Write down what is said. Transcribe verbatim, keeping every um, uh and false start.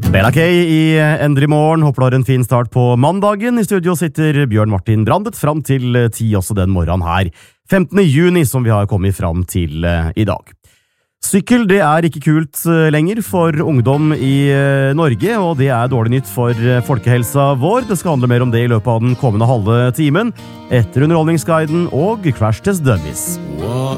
Bella K i Endre i morgen. Håper du har en fin start på mandagen. I studio sitter Bjørn Martin Brandet fram til ti også den morgenen her. femtende juni som vi har kommet fram til uh, i dag. Sykkel det er ikke kult uh, lenger for ungdom i uh, Norge, og det er dårlig nytt for uh, folkehelsa vår. Det skal handle mer om det i løpet av den kommende halve timen, etter Underholdningsguiden og Crash Test Dummies.